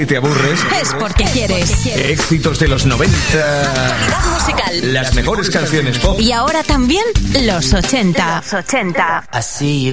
Si te aburres, es porque quieres. Éxitos de los 90. Actualidad musical. Las mejores canciones pop. Y ahora también los 80. I see you